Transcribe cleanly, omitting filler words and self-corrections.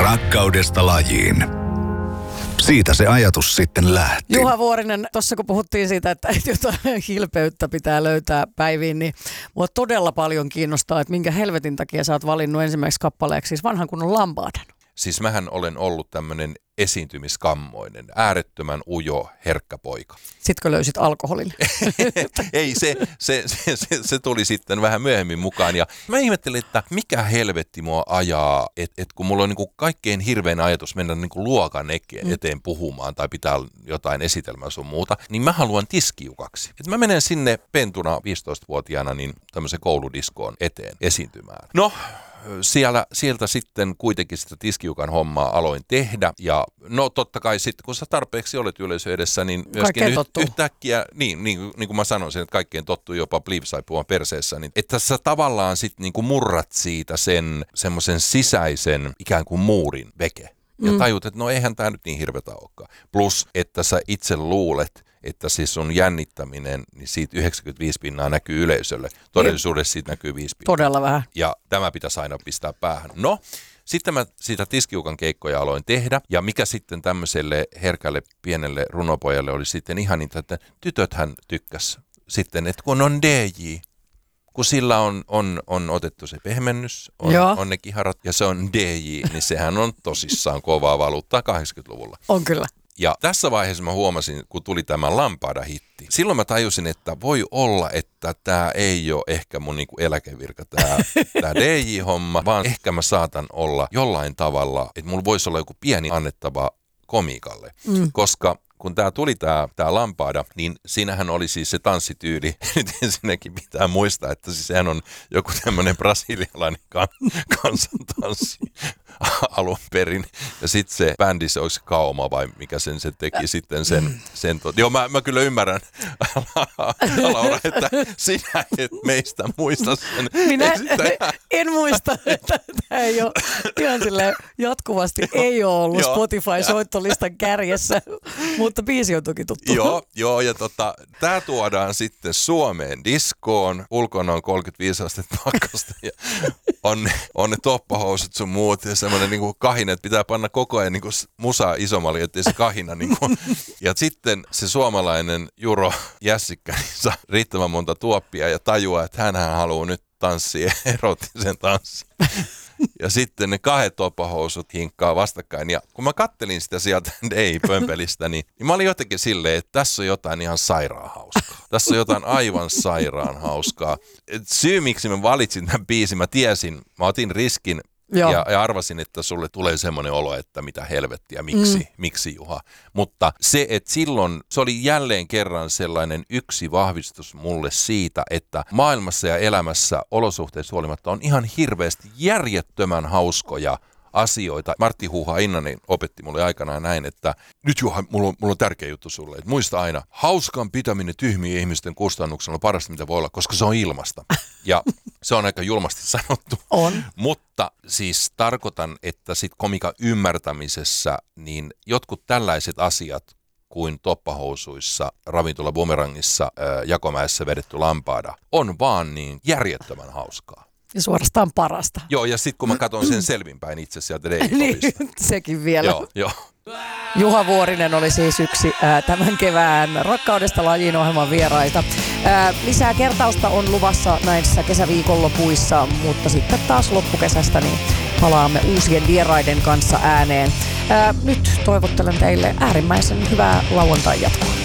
Rakkaudesta lajiin. Siitä se ajatus sitten lähti. Juha Vuorinen, tuossa kun puhuttiin siitä, että jotain hilpeyttä pitää löytää päiviin, niin mua todella paljon kiinnostaa, että minkä helvetin takia sä oot valinnut ensimmäiseksi kappaleeksi siis vanhan kunnon Lambadan. Siis mähän olen ollut tämmöinen esiintymiskammoinen, äärettömän ujo, herkkä poika. Sitkö löysit alkoholin? Ei, se tuli sitten vähän myöhemmin mukaan. Ja mä ihmettelin, että mikä helvetti mua ajaa, että kun mulla on niin kuin kaikkein hirvein ajatus mennä niin kuin luokan eteen puhumaan tai pitää jotain esitelmää sun muuta, niin mä haluan tiskiukaksi. Et mä menen sinne pentuna 15-vuotiaana niin tämmöisen kouludiskoon eteen esiintymään. No, sieltä sitten kuitenkin sitä tiskiukan hommaa aloin tehdä ja no totta kai sitten kun sä tarpeeksi olet yleisö edessä, niin myöskin yhtäkkiä, niin kuin mä sanoisin, että kaikkeen tottuu jopa pliivsaipuan perseessä, niin että sä tavallaan sitten niin kuin murrat siitä sen semmoisen sisäisen ikään kuin muurin veke ja tajut, että no eihän tää nyt niin hirvetä olekaan. Plus, että sä itse luulet, että siis sun jännittäminen, niin siitä 95% näkyy yleisölle. Todellisuudessa siitä näkyy 5%. Todella vähän. Ja tämä pitäisi aina pistää päähän. No, sitten mä siitä tiskiukan keikkoja aloin tehdä. Ja mikä sitten tämmöiselle herkälle pienelle runopojalle oli sitten ihan niin, että tytöthän tykkäs sitten, että kun on DJ, kun sillä on otettu se pehmennys, on ne kiharat ja se on DJ, niin sehän on tosissaan kovaa valuuttaa 80-luvulla. On kyllä. Ja tässä vaiheessa mä huomasin, kun tuli tämä Lambada-hitti. Silloin mä tajusin, että voi olla, että tämä ei ole ehkä mun niinku eläkevirka, tämä DJ-homma, vaan ehkä mä saatan olla jollain tavalla, että mulla voisi olla joku pieni annettava komiikalle. Koska kun tämä tuli tämä Lambada, niin siinähän oli siis se tanssityyli. Nyt ensinnäkin pitää muistaa, että siis sehän on joku tämmöinen brasilialainen kansantanssi alun perin. Ja sitten se bändi, se olisi Kaoma vai mikä se teki sitten sen Joo, mä kyllä ymmärrän, Laura, että sinä et meistä muista sen. Minä en muista, että tämä ei ole ihan silleen jatkuvasti ei ole ollut Spotify-soittolistan kärjessä, mutta biisi on toki tuttu. Joo, ja tämä tuodaan sitten Suomeen diskoon. Ulkona on 35 astetta pakkasta ja on ne toppahousut sun muut ja semmoinen niinku kahina, että pitää panna koko ajan niinku musaa isommalle, ettei se kahina niinku. Ja sitten se suomalainen Juro Jässikkä niin saa riittävän monta tuoppia ja tajuaa, että hänhän haluaa nyt tanssia erotisen tanssin. Ja sitten ne 2 toppahousut hinkkaa vastakkain. Ja kun mä kattelin sitä sieltä pömpelistä, niin mä olin jotenkin silleen, että tässä on jotain ihan sairaan hauskaa. Tässä on jotain aivan sairaan hauskaa. Syy, miksi mä valitsin tämän biisin, mä otin riskin ja arvasin, että sulle tulee semmoinen olo, että mitä helvettiä, miksi Juha. Mutta se, että silloin se oli jälleen kerran sellainen yksi vahvistus mulle siitä, että maailmassa ja elämässä olosuhteissa huolimatta on ihan hirveästi järjettömän hauskoja asioita. Martti Huuha Innanen opetti mulle aikanaan näin, että nyt Juha, mulla on tärkeä juttu sulle, että muista aina, hauskan pitäminen tyhmien ihmisten kustannuksella on parasta, mitä voi olla, koska se on ilmasta. Ja se on aika julmasti sanottu. On. Mutta siis tarkoitan, että sit komikan ymmärtämisessä, niin jotkut tällaiset asiat kuin toppahousuissa, ravintola Bumerangissa, Jakomäessä vedetty Lambada, on vaan niin järjettömän hauskaa. Ja suorastaan parasta. Joo, ja sitten kun mä katson sen selvinpäin itse sieltä DJ-kopista. Niin, sekin vielä. Joo. Juha Vuorinen oli siis yksi tämän kevään Rakkaudesta lajiin -ohjelman vieraita. Lisää kertausta on luvassa näissä kesäviikonlopuissa, mutta sitten taas loppukesästä niin palaamme uusien vieraiden kanssa ääneen. Nyt toivottelen teille äärimmäisen hyvää lauantai jatkoa.